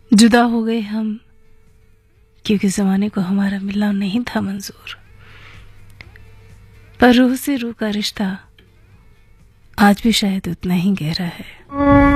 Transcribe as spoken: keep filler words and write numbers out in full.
जुदा हो गए हम क्योंकि ज़माने को हमारा मिलना नहीं था मंजूर, पर रूह से रूह का रिश्ता आज भी शायद उतना ही गहरा है।